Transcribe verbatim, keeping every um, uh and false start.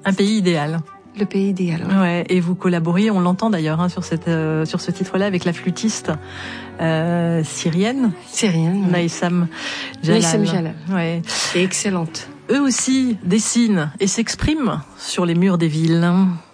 Un pays idéal. Le pays idéal. Ouais. ouais. Et vous collaborez, on l'entend d'ailleurs hein, sur cette euh, sur ce titre-là avec la flûtiste euh, syrienne. Syrienne. Ouais. Naïsam Jalal. Naïsam Jalal. Ouais. C'est excellente. Eux aussi dessinent et s'expriment sur les murs des villes.